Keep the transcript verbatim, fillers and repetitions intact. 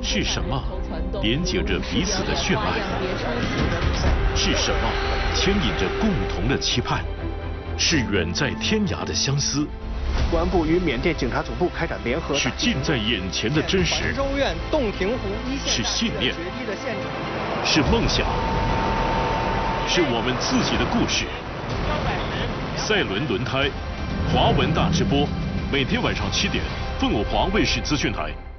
是什么连接着彼此的血脉？是什么牵引着共同的期盼？是远在天涯的相思。 公安部与缅甸警察总部开展联合。 是近在眼前的真实。 环州院洞庭湖一线。 是信念。是梦想。是我们自己的故事。赛轮轮胎，华文大直播，每天晚上七点，凤凰卫视资讯台。